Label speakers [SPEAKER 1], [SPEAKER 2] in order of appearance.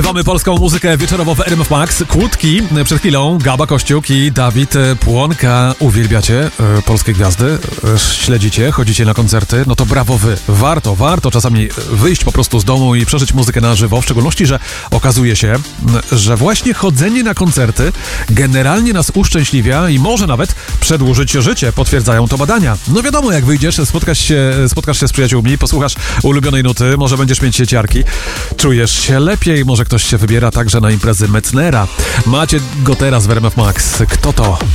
[SPEAKER 1] Mamy polską muzykę wieczorową w RMF Max. Kłódki przed chwilą, Gaba Kościuk i Dawid Płonka. Uwielbiacie polskie gwiazdy? Śledzicie? Chodzicie na koncerty? No to brawo wy. Warto czasami wyjść po prostu z domu i przeżyć muzykę na żywo. W szczególności, że okazuje się, że właśnie chodzenie na koncerty generalnie nas uszczęśliwia i może nawet przedłużyć życie. Potwierdzają to badania. No wiadomo, jak wyjdziesz, spotkasz się z przyjaciółmi, posłuchasz ulubionej nuty, może będziesz mieć ciarki, czujesz się lepiej, może ktoś się wybiera także na imprezy Metznera. Macie go teraz w RMF Max. Kto to?